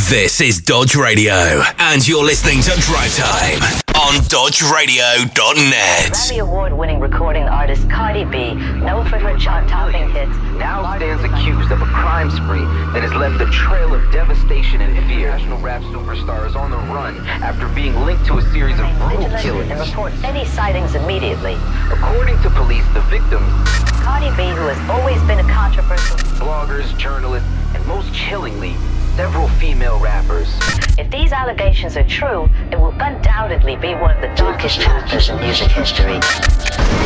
This is Dodge Radio, and you're listening to Drive Time on DodgeRadio.net. Grammy Award-winning recording artist Cardi B, known for her chart-topping hits, now stands accused of a crime spree that has left a trail of devastation and fear. National rap superstar is on the run after being linked to a series of brutal killings. And report any sightings immediately. According to police, the victims, Cardi B, who has always been a controversial bloggers, journalists, and most chillingly, several female rappers. If these allegations are true, it will undoubtedly be one of the darkest chapters in music history.